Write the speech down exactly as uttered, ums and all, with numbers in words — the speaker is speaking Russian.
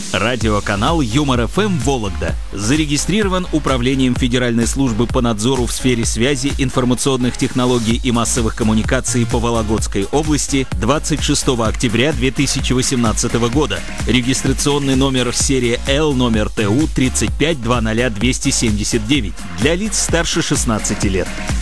Радиоканал Юмор-эф эм Вологда зарегистрирован Управлением Федеральной службы по надзору в сфере связи, информационных технологий и массовых коммуникаций по Вологодской области двадцать шестого октября две тысячи восемнадцатого года. Регистрационный номер серия Л номер Т У тридцать пять двадцать ноль двести семьдесят девять для лиц старше шестнадцати лет.